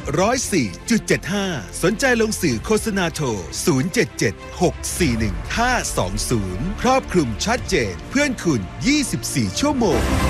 104.75 สนใจลงสื่อโฆษณาโทร 077 641 520 ครอบคลุมชัดเจนเพื่อนคุณ 24 ชั่วโมง